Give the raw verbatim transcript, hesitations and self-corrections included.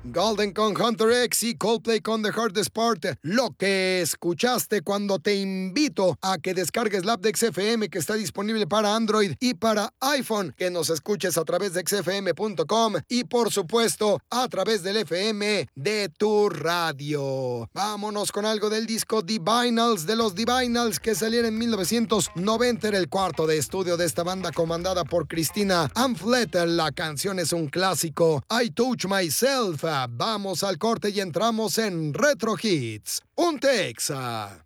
Golden con Hunter X y Coldplay con The Hardest Part. Lo que escuchaste cuando te invito a que descargues la app de X F M, que está disponible para Android y para iPhone, que nos escuches a través de x f m punto com y por supuesto a través del F M de tu radio. Vámonos con algo del disco Divinals de los Divinals, que salieron en mil novecientos noventa. Era el cuarto de estudio de esta banda comandada por Christina Amphlett. La canción es un clásico, I Touch Myself. Vamos al corte y entramos en Retro Hits. Un Texa.